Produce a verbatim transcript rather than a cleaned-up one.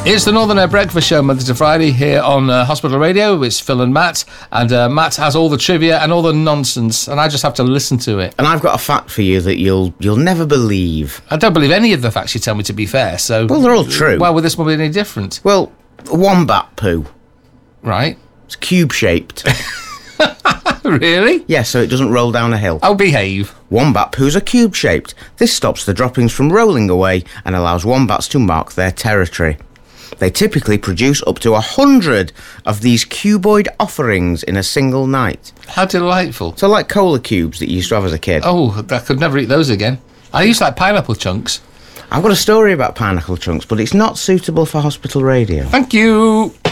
It's the Northern Air Breakfast Show, Monday to Friday, here on uh, Hospital Radio. It's Phil and Matt, and uh, Matt has all the trivia and all the nonsense, and I just have to listen to it. And I've got a fact for you that you'll you'll never believe. I don't believe any of the facts you tell me, to be fair, so... Well, they're all true. Why would this one be any different? Well, wombat poo. Right. It's cube-shaped. Really? Yeah, so it doesn't roll down a hill. Oh, behave. Wombat poos are cube-shaped. This stops the droppings from rolling away and allows wombats to mark their territory. They typically produce up to a hundred of these cuboid offerings in a single night. How delightful. So like cola cubes that you used to have as a kid. Oh, I could never eat those again. I used to like pineapple chunks. I've got a story about pineapple chunks, but it's not suitable for hospital radio. Thank you.